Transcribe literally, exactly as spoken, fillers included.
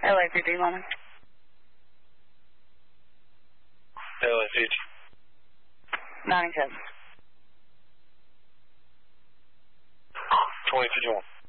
L A P D, moment. L A P D. ninety-seven. twenty fifty-one.